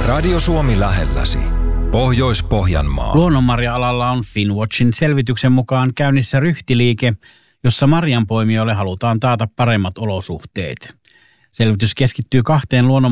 Radio Suomi lähelläsi. Pohjois-Pohjanmaa. Luonnonmarja-alalla on Finnwatchin selvityksen mukaan käynnissä ryhtiliike, jossa marjanpoimijoille halutaan taata paremmat olosuhteet. Selvitys keskittyy 2